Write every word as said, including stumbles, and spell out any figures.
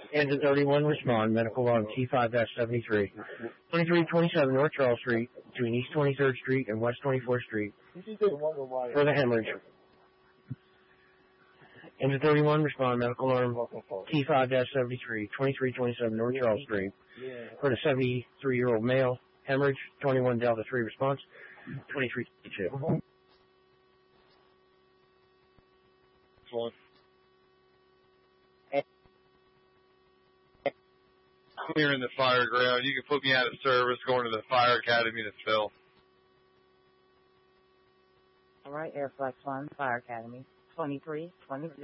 Engine thirty-one, respond. Medical alarm T five seventy-three. twenty-three twenty-seven North Charles Street, between East twenty-third Street and West twenty-fourth Street. For the hemorrhage. Engine thirty-one, respond. Medical alarm T five seventy-three. twenty-three twenty-seven North Charles Street. For the seventy-three-year-old male. Hemorrhage. twenty-one Delta three, response. twenty-three twenty-two. One. Clearing the fire ground. You can put me out of service going to the fire academy to fill. All right, Airflex one, Fire Academy, twenty-three twenty.